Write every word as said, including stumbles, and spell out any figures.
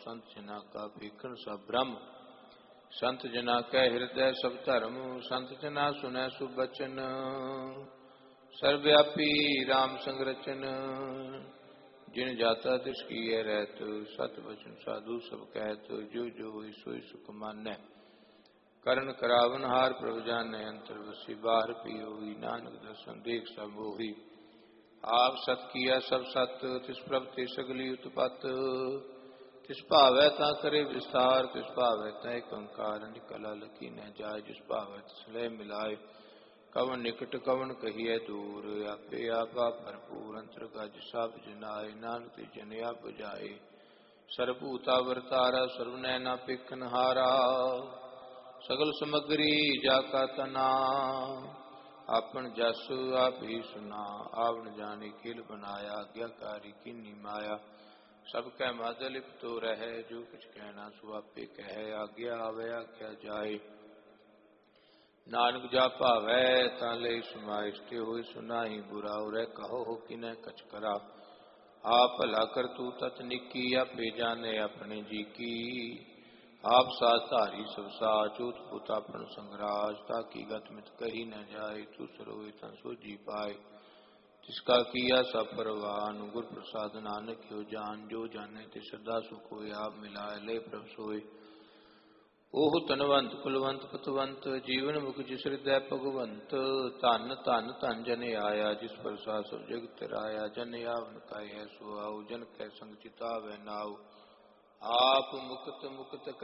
संत जना का भीखण सब ब्रह्म संत जना कै हृदय सब धर्म संत जना सुनै सुभ बचन सर्वव्यापी राम संग रचन जिन जाता तिस कीए रहत सत वचन साधु सब कहत जो जो होई सोई सुख मानै करण करावन हार प्रभु जानै अंतर वसी बाहर पी होई नानक दर्शन देख सब होई आप सत किया सब सत तिस प्रभ ते सगली उत्पत तिस भावै ता करे विस्तार तिस भावै ता एक ओंकार निकल लकी न जाय जिस भावै तिस लय मिलाए कवन निकट कवन कहिए दूर आपे आपा भरपूर अंतर गज सब जनाए नानक ते जनिया बुझाए सर्वभूता वरतारा सर्वनैना पेखन हारा सगल समग्री जाका तना आपन जस आप ही सुना आवण जाने किल बनाया आज्ञाकारी कीनी माया सब कह मद लिप्तो रहे जो कुछ कहना सो आपे कहे आज्ञा आवे आज्ञा जाए नानक जा भावै ता ले समाइश ते होई सुनाई बुरा उरै कहो हो कि न कछ करा आप भला कर तू तत निकी आपे जाने अपने जी की आप साथ धारी सब साच उत पुत अपन संगराज ताकि गत मित कही न जाए तू सरोए तन सो जी पाए जिसका किया सब परवान गुर प्रसाद नानक हो जान जो जाने ते श्रद्धा सुख होए आप मिलाए ले प्रभ सोए ओह तनवंत कुलवंत पतवंत जीवन मुख जिस हृदय भगवंत धन धन धन जन आया जिस प्रसाद सब जगत राया जन आवन का सो आओ जन कै संग चितावै नाउ आप मुक्त मुक्त